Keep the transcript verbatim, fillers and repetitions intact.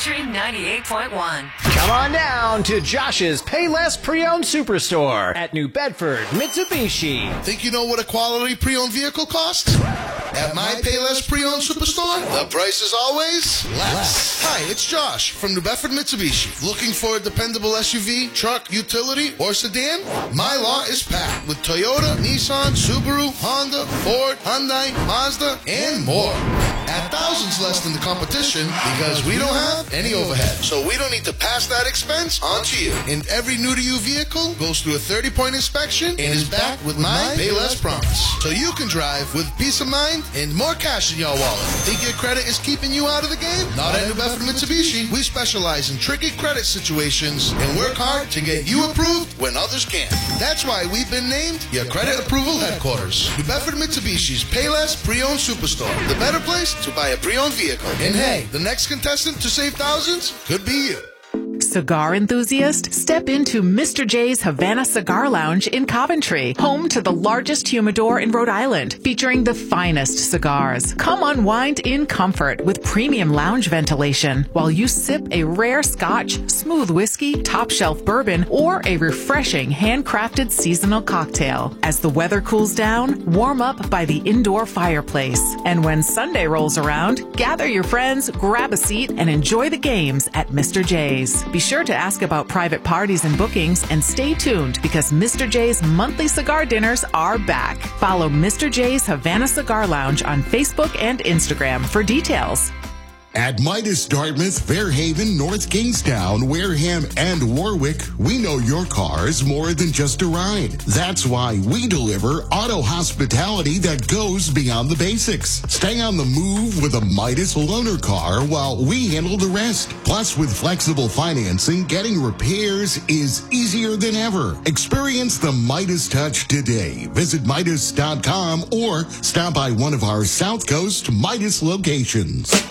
Country ninety-eight point one. Come on down to Josh's Payless Pre-Owned Superstore at New Bedford, Mitsubishi. Think you know what a quality pre-owned vehicle costs? At my Payless Pre-Owned Superstore, the price is always less. Hi, it's Josh from New Bedford Mitsubishi. Looking for a dependable S U V, truck, utility, or sedan? My lot is packed with Toyota, Nissan, Subaru, Honda, Ford, Hyundai, Mazda, and more. At thousands less than the competition because we don't have any overhead. So we don't need to pass that expense on to you. And every new-to-you vehicle goes through a thirty-point inspection and is backed with my Payless Promise. So you can drive with peace of mind and more cash in your wallet. Think your credit is keeping you out of the game? Not at New Bedford Mitsubishi. We specialize in tricky credit situations and work hard to get you approved when others can't. That's why we've been named your credit approval headquarters. New Bedford Mitsubishi's Payless Pre-Owned Superstore. The better place to buy a pre-owned vehicle. And hey, the next contestant to save thousands could be you. Cigar enthusiast, step into Mister J's Havana Cigar Lounge in Coventry, home to the largest humidor in Rhode Island, featuring the finest cigars. Come unwind in comfort with premium lounge ventilation while you sip a rare scotch, smooth whiskey, top shelf bourbon, or a refreshing handcrafted seasonal cocktail. As the weather cools down, warm up by the indoor fireplace. And when Sunday rolls around, gather your friends, grab a seat, and enjoy the games at Mister J's. Be sure to ask about private parties and bookings and stay tuned because Mister J's monthly cigar dinners are back. Follow Mister J's Havana Cigar Lounge on Facebook and Instagram for details. At Midas Dartmouth, Fairhaven, North Kingstown, Wareham, and Warwick, we know your car is more than just a ride. That's why we deliver auto hospitality that goes beyond the basics. Stay on the move with a Midas loaner car while we handle the rest. Plus, with flexible financing, getting repairs is easier than ever. Experience the Midas touch today. Visit Midas dot com or stop by one of our South Coast Midas locations.